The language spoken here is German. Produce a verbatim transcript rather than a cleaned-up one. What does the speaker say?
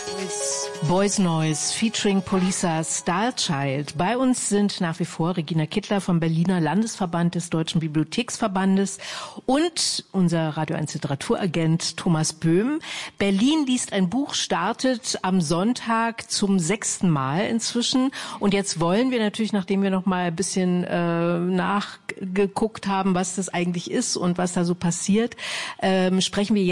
Boys Noise featuring Polisa Starchild. Bei uns sind nach wie vor Regina Kittler vom Berliner Landesverband des Deutschen Bibliotheksverbandes und unser Radio eins Literaturagent Thomas Böhm. Berlin liest ein Buch startet am Sonntag zum sechsten Mal inzwischen. Und jetzt wollen wir natürlich, nachdem wir noch mal ein bisschen äh, nachgeguckt haben, was das eigentlich ist und was da so passiert, ähm, sprechen wir jetzt